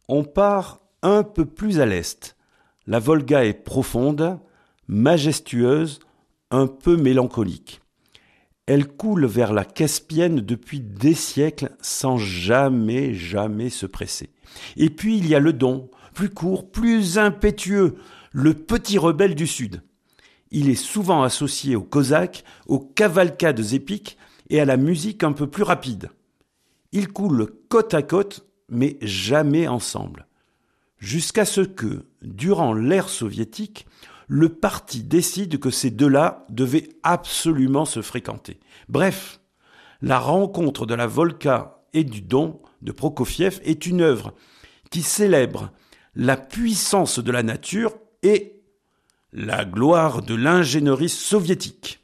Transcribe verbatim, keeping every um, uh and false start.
On part un peu plus à l'est. La Volga est profonde, majestueuse, un peu mélancolique. Elle coule vers la Caspienne depuis des siècles sans jamais, jamais se presser. Et puis il y a le Don, plus court, plus impétueux, le petit rebelle du Sud. Il est souvent associé aux Cosaques, aux cavalcades épiques et à la musique un peu plus rapide. Ils coulent côte à côte, mais jamais ensemble. Jusqu'à ce que, durant l'ère soviétique, le parti décide que ces deux-là devaient absolument se fréquenter. Bref, la rencontre de la Volga et du Don de Prokofiev est une œuvre qui célèbre la puissance de la nature et la gloire de l'ingénierie soviétique.